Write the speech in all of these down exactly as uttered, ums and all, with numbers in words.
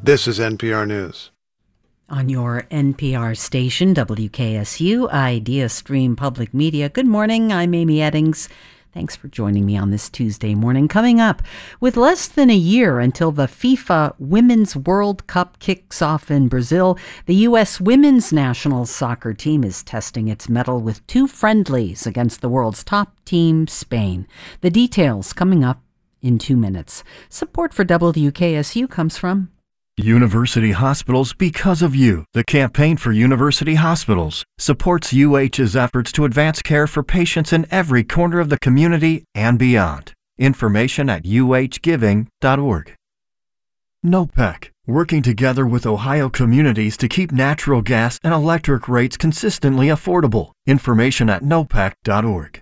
This is N P R News. On your N P R station, W K S U, Idea Stream Public Media. Good morning, I'm Amy Eddings. Thanks for joining me on this Tuesday morning. Coming up, with less than a year until the FIFA Women's World Cup kicks off in Brazil, the U S women's national soccer team is testing its mettle with two friendlies against the world's top team, Spain. The details coming up in two minutes. Support for W K S U comes from University Hospitals Because of You. The campaign for University Hospitals supports U H's efforts to advance care for patients in every corner of the community and beyond. Information at U H giving dot org. NOPEC, working together with Ohio communities to keep natural gas and electric rates consistently affordable. Information at nopec dot org.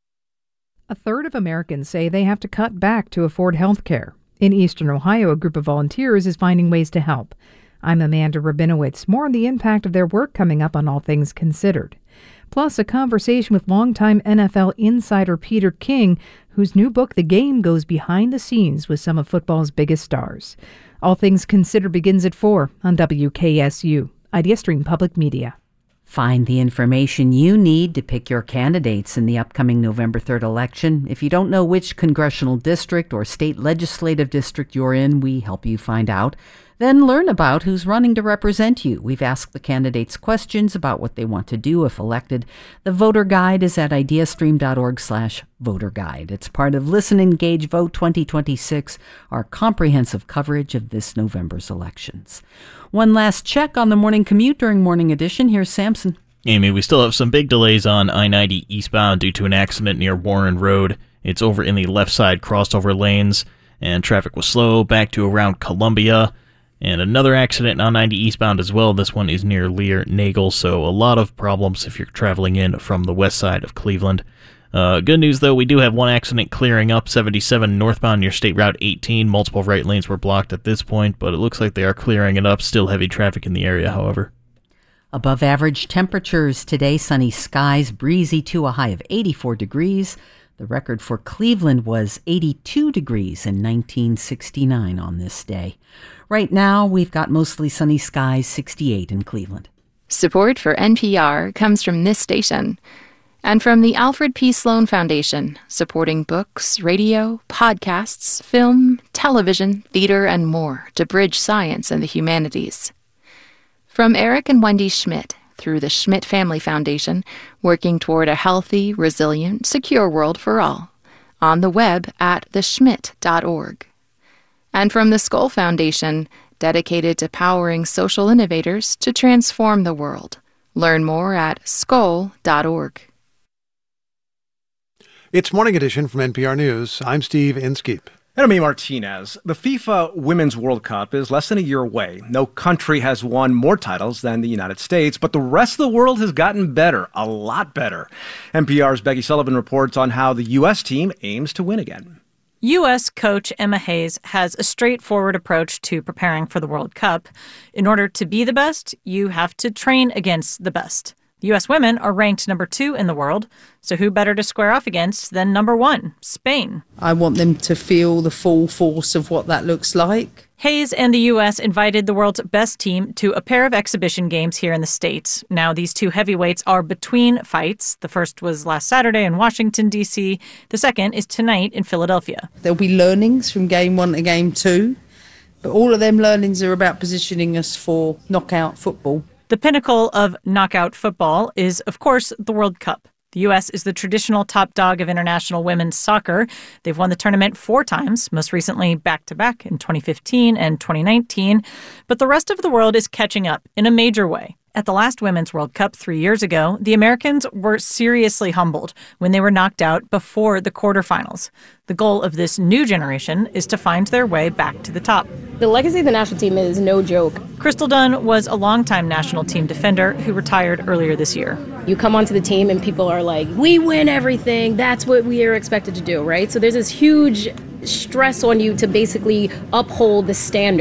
A third of Americans say they have to cut back to afford health care. In eastern Ohio, a group of volunteers is finding ways to help. I'm Amanda Rabinowitz. More on the impact of their work coming up on All Things Considered. Plus, a conversation with longtime N F L insider Peter King, whose new book, The Game, goes behind the scenes with some of football's biggest stars. All Things Considered begins at four on W K S U, Idea Stream Public Media. Find the information you need to pick your candidates in the upcoming November third election. If you don't know which congressional district or state legislative district you're in, we help you find out. Then learn about who's running to represent you. We've asked the candidates questions about what they want to do if elected. The voter guide is at ideastream dot org slash voter guide. It's part of Listen, Engage, Vote twenty twenty-six, our comprehensive coverage of this November's elections. One last check on the morning commute during Morning Edition. Here's Samson. Amy, we still have some big delays on I ninety eastbound due to an accident near Warren Road. It's over in the left side crossover lanes, and traffic was slow back to around Columbia. And another accident on ninety eastbound as well. This one is near Lear Nagel, so a lot of problems if you're traveling in from the west side of Cleveland. Uh, good news, though, we do have one accident clearing up, seventy-seven northbound near State Route eighteen. Multiple right lanes were blocked at this point, but it looks like they are clearing it up. Still heavy traffic in the area, however. Above average temperatures today, sunny skies, breezy to a high of eighty-four degrees. The record for Cleveland was eighty-two degrees in nineteen sixty-nine on this day. Right now, we've got mostly sunny skies, sixty-eight in Cleveland. Support for N P R comes from this station and from the Alfred P. Sloan Foundation, supporting books, radio, podcasts, film, television, theater, and more to bridge science and the humanities. From Eric and Wendy Schmidt, through the Schmidt Family Foundation, working toward a healthy, resilient, secure world for all. On the web at the schmidt dot org. And from the Skoll Foundation, dedicated to powering social innovators to transform the world. Learn more at skoll dot org. It's Morning Edition from N P R News. I'm Steve Inskeep. And I'm Amy Martinez. The FIFA Women's World Cup is less than a year away. No country has won more titles than the United States, but the rest of the world has gotten better, a lot better. N P R's Becky Sullivan reports on how the U S team aims to win again. U S coach Emma Hayes has a straightforward approach to preparing for the World Cup. In order to be the best, you have to train against the best. The U S women are ranked number two in the world, so who better to square off against than number one, Spain? I want them to feel the full force of what that looks like. Hayes and the U S invited the world's best team to a pair of exhibition games here in the States. Now, these two heavyweights are between fights. The first was last Saturday in Washington, D C. The second is tonight in Philadelphia. There'll be learnings from game one to game two, but all of them learnings are about positioning us for knockout football. The pinnacle of knockout football is, of course, the World Cup. The U S is the traditional top dog of international women's soccer. They've won the tournament four times, most recently back-to-back in twenty fifteen and twenty nineteen. But the rest of the world is catching up in a major way. At the last Women's World Cup three years ago, the Americans were seriously humbled when they were knocked out before the quarterfinals. The goal of this new generation is to find their way back to the top. The legacy of the national team is no joke. Crystal Dunn was a longtime national team defender who retired earlier this year. You come onto the team and people are like, we win everything. That's what we are expected to do, right? So there's this huge stress on you to basically uphold the standard.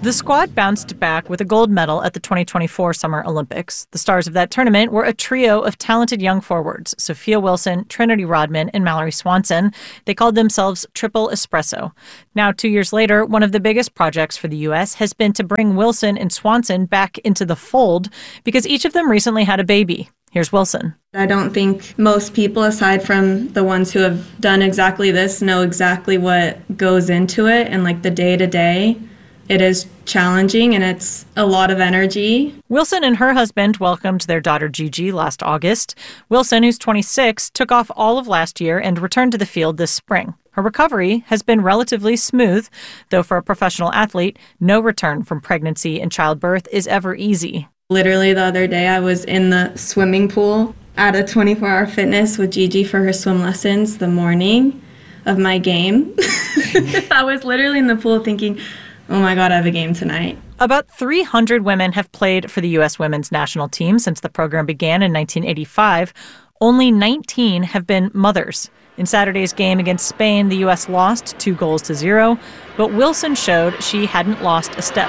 The squad bounced back with a gold medal at the twenty twenty-four Summer Olympics. The stars of that tournament were a trio of talented young forwards, Sophia Wilson, Trinity Rodman, and Mallory Swanson. They called themselves Triple Espresso. Now, two years later, one of the biggest projects for the U S has been to bring Wilson and Swanson back into the fold because each of them recently had a baby. Here's Wilson. I don't think most people, aside from the ones who have done exactly this, know exactly what goes into it and like the day-to-day. It is challenging and it's a lot of energy. Wilson and her husband welcomed their daughter Gigi last August. Wilson, who's twenty-six, took off all of last year and returned to the field this spring. Her recovery has been relatively smooth, though for a professional athlete, no return from pregnancy and childbirth is ever easy. Literally the other day I was in the swimming pool at a twenty-four hour fitness with Gigi for her swim lessons the morning of my game. I was literally in the pool thinking, oh my God, I have a game tonight. About three hundred women have played for the U S women's national team since the program began in nineteen eighty-five. Only nineteen have been mothers. In Saturday's game against Spain, the U S lost two goals to zero, but Wilson showed she hadn't lost a step.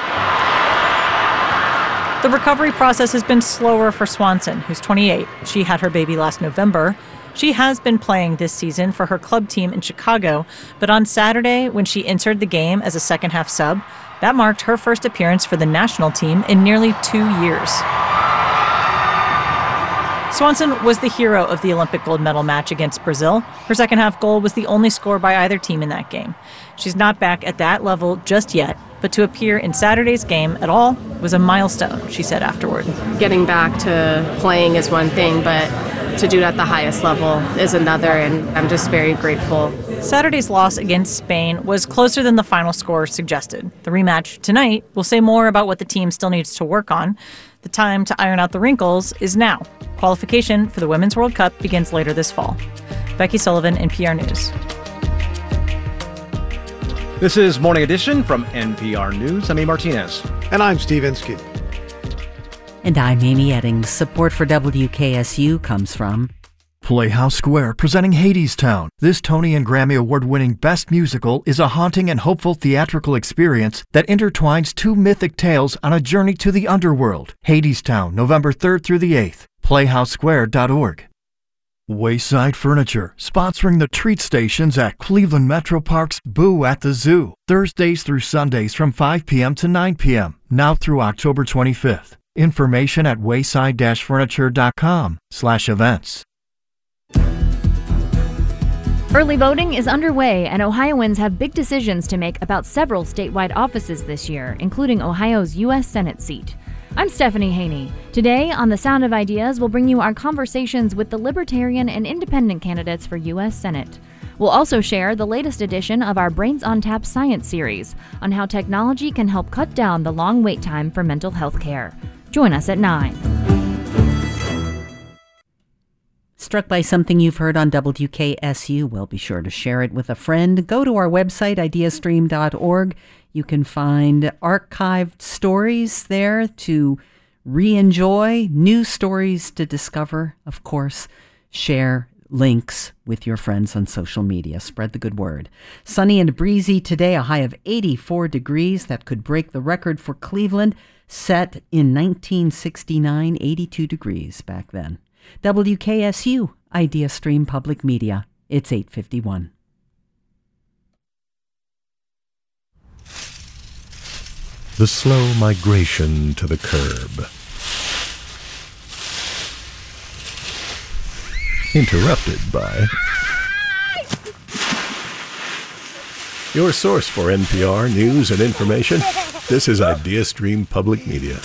The recovery process has been slower for Swanson, who's twenty-eight. She had her baby last November. She has been playing this season for her club team in Chicago, but on Saturday, when she entered the game as a second-half sub, that marked her first appearance for the national team in nearly two years. Swanson was the hero of the Olympic gold medal match against Brazil. Her second-half goal was the only score by either team in that game. She's not back at that level just yet, but to appear in Saturday's game at all was a milestone, she said afterward. Getting back to playing is one thing, but to do it at the highest level is another, and I'm just very grateful. Saturday's loss against Spain was closer than the final score suggested. The rematch tonight will say more about what the team still needs to work on. The time to iron out the wrinkles is now. Qualification for the Women's World Cup begins later this fall. Becky Sullivan, N P R News. This is Morning Edition from N P R News. I'm A. Martinez. And I'm Steve Inskeep. And I'm Amy Eddings. Support for W K S U comes from Playhouse Square, presenting Hadestown. This Tony and Grammy Award-winning Best Musical is a haunting and hopeful theatrical experience that intertwines two mythic tales on a journey to the underworld. Hadestown, November third through the eighth. playhouse square dot org. Wayside Furniture, sponsoring the treat stations at Cleveland Metro Park's Boo at the Zoo. Thursdays through Sundays from five p.m. to nine p.m., now through October twenty-fifth. Information at wayside dash furniture dot com slash events. Early voting is underway, and Ohioans have big decisions to make about several statewide offices this year, including Ohio's U S Senate seat. I'm Stephanie Haney. Today, on The Sound of Ideas, we'll bring you our conversations with the Libertarian and Independent candidates for U S Senate. We'll also share the latest edition of our Brains on Tap Science series on how technology can help cut down the long wait time for mental health care. Join us at nine. Struck by something you've heard on W K S U? Well, be sure to share it with a friend. Go to our website, ideastream dot org. You can find archived stories there to re-enjoy, new stories to discover. Of course, share links with your friends on social media. Spread the good word. Sunny and breezy today, a high of eighty-four degrees. That could break the record for Cleveland, set in nineteen sixty-nine, eighty-two degrees back then. W K S U, Idea Stream Public Media. It's eight fifty-one. The slow migration to the curb. Interrupted by your source for N P R news and information. This is Idea Stream Public Media.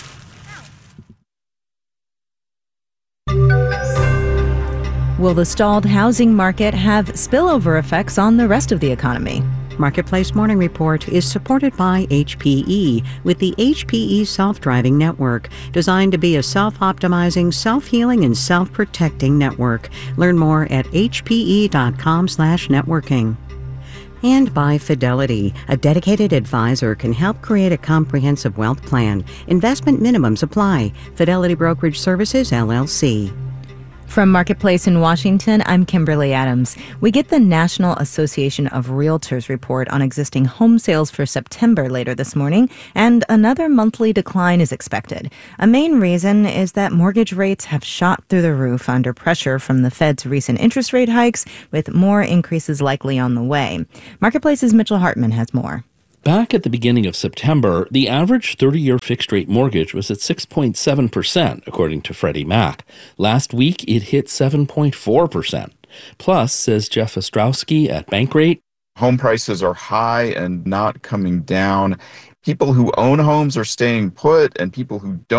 Will the stalled housing market have spillover effects on the rest of the economy? Marketplace Morning Report is supported by H P E with the H P E Self-Driving Network, designed to be a self-optimizing, self-healing, and self-protecting network. Learn more at h p e dot com slash networking. And by Fidelity, a dedicated advisor can help create a comprehensive wealth plan. Investment minimums apply. Fidelity Brokerage Services, L L C. From Marketplace in Washington, I'm Kimberly Adams. We get the National Association of Realtors report on existing home sales for September later this morning, and another monthly decline is expected. A main reason is that mortgage rates have shot through the roof under pressure from the Fed's recent interest rate hikes, with more increases likely on the way. Marketplace's Mitchell Hartman has more. Back at the beginning of September, the average thirty-year fixed-rate mortgage was at six point seven percent, according to Freddie Mac. Last week, it hit seven point four percent. Plus, says Jeff Ostrowski at Bankrate, home prices are high and not coming down. People who own homes are staying put, and people who don't